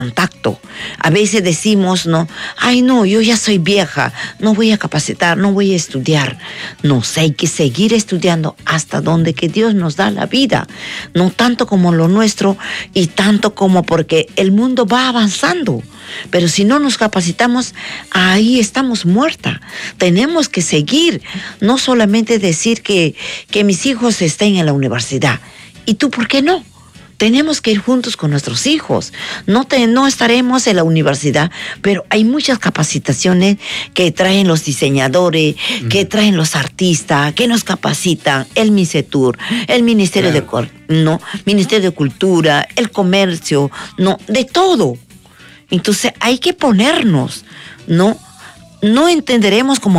contacto. A veces decimos, ¿no? Ay, no, yo ya soy vieja, no voy a capacitar, no voy a estudiar. No sé, hay que seguir estudiando hasta donde que Dios nos da la vida. No tanto como lo nuestro y tanto como porque el mundo va avanzando. Pero si no nos capacitamos, ahí estamos muertas. Tenemos que seguir, no solamente decir que mis hijos estén en la universidad. ¿Y tú por qué no? Tenemos que ir juntos con nuestros hijos. No estaremos en la universidad, pero hay muchas capacitaciones que traen los diseñadores, que traen los artistas, que nos capacitan, el MICETUR, el Ministerio Ministerio de Cultura, el Comercio, de todo. Entonces hay que ponernos, no entenderemos como